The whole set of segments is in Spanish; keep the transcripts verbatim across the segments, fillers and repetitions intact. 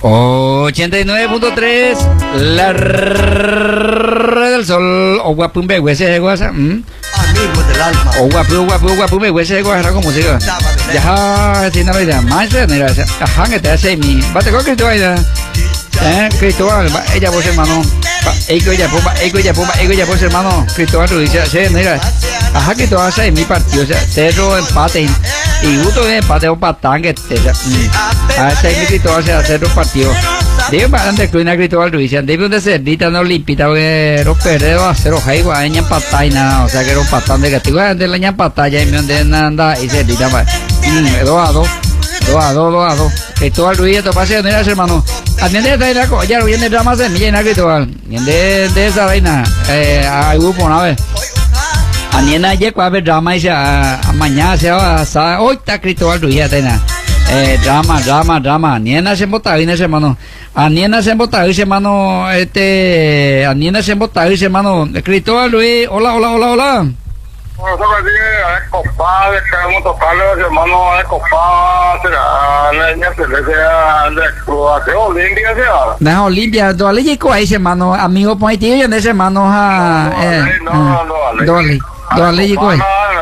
ochenta y nueve punto tres, la red del sol. O guapumbe, huese de guasa. Amigos del alma. O guapu, guapu, guapumbe, huese de guasa, como siga. Ya, si no me da más, mira, ajá, que te hace mi. Bate con Cristóbal. Eh, Cristóbal, ella vos hermano. Ego ya pumba, ego ya pumba, ego ya pues hermano. Cristóbal Ruiz, sí, mira. Ajá, que todo hace mi partido, o sea, cero empate. Y gusto de empate o patán que te. A ese mi Cristóbal se hace cero partido. Debe para antes que una Cristóbal Ruiz, debe de ser dita no limpita, porque los perderos a cero jaigo, a ella patá y nada, o sea que era un patán de castigo, de la ña patalla y me donde nada y se dita más. Dos a dos, dos a dos, dos a dos. Cristóbal Ruiz, esto pasa de miras hermano. Atiende esta idea, ya lo viene drama de mi llena Cristóbal. De de esa vaina, eh, a grupo una vez. Aniena ya cuando drama y a mañana se va a hoy está Cristóbal Ruiz ya tiene. Eh, drama, drama, drama. Aniena se embota bien ese hermano. Aniena se embota ese hermano, este, Aniena se embota ese hermano. Cristóbal Ruiz, hola, hola, hola, hola. Nosotros aquí, compadre, queremos tocarle a los hermanos de compadre, a la niña se le sea de Croacia, Olimpia, sea. Na Olimpia, do ali ko ese hermano, amigo point tiyo ese hermano ha. Eh, no, no, no, do ali. Do ali ko.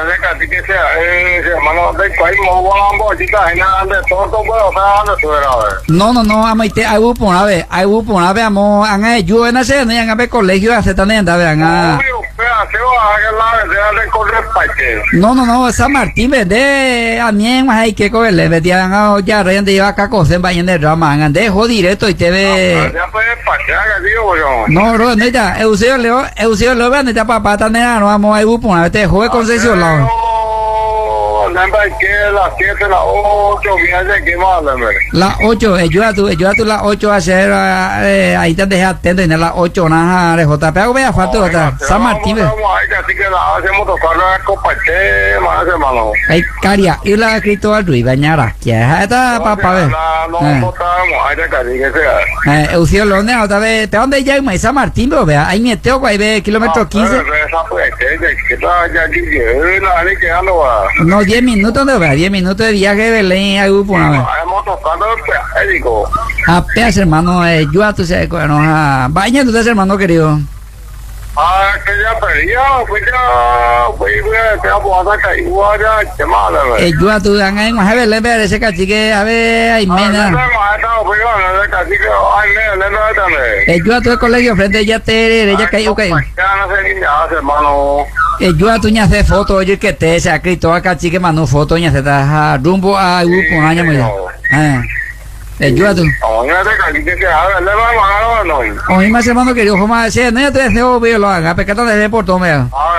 No, no, no, amaite, hay un por ave, hay un por ave, amo, han hecho en ese, no han hecho colegio, hace también, vean, ah. No, no, no, San Martín, de a mí más hay que cogerle, vetían a ya reyente iba acá cosen vayan de drama, han dejo directo y te ve. No, no, no ya, Eusebio Leo, Eusebio Leo, vean, ya papá también, no vamos a ir por una vez, te juegue concesión lado. Las siete, las ocho, mira que más, las ocho, ayuda tú, ayuda tú las ocho a hacer, eh, ahí te dejé atento, en las ocho, nada, de J P, hago vea falta otra, San Martín, ve. Así que la hacemos tocar la copa, más hermano. Ay, caria, y la Cristóbal Ruiz, bañara, que es esta, papá, ve. No, no, votamos, ahí te cari, que sea. Eh, Eusebio Lone, otra vez, ¿de dónde llama? San Martín, ve, ahí me teo, ahí ve, kilómetro quince. No, diez minutos, no, vea, diez minutos de viaje de Belén, ahí hubo una vez. Hemos tocado el médico. Apenas, hermano, eh, yo a tu se, bueno, a, vaya, tú hermano querido. Ah, que ya pedía, pues ya, pues ya, te vamos a sacar igual ya, qué mala, ¿verdad? Eh, yo a tu, a ver, a ver, ver, ese cacique, a ver, ay, mena. Eh, yo a tu colegio, frente, ya te, ya cayó, ok. Ya no sé ni nada, hermano. Eh, yo a tu ña hace foto, oye, que te, se ha escrito acá, chique, mandó foto, ña, se está rumbo a grupo, un año muy bien. Eh. Eh, yo a tu. Oye, más hermano querido, ¿cómo hacer? No, ya te deseo, pero lo haga, pecado de por todo,